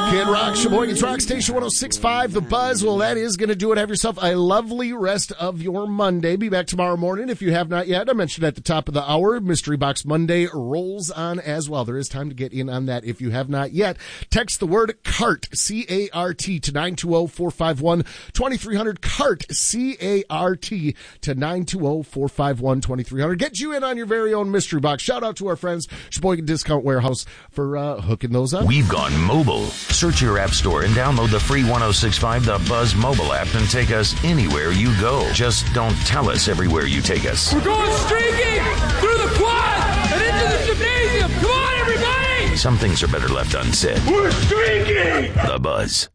Kid Rock, Sheboygan's Rock Station 106.5, The Buzz. Well, that is going to do it. Have yourself a lovely rest of your Monday. Be back tomorrow morning if you have not yet. I mentioned at the top of the hour, Mystery Box Monday rolls on as well. There is time to get in on that if you have not yet. Text the word CART, C-A-R-T, to 920-451-2300. CART, C-A-R-T, to 920-451-2300. Get you in on your very own Mystery Box. Shout out to our friends, Sheboygan Discount Warehouse, for hooking those up. We've gone mobile. Search your app store and download the free 106.5 The Buzz mobile app and take us anywhere you go. Just don't tell us everywhere you take us. We're going streaking through the quad and into the gymnasium. Come on, everybody! Some things are better left unsaid. We're streaking! The Buzz.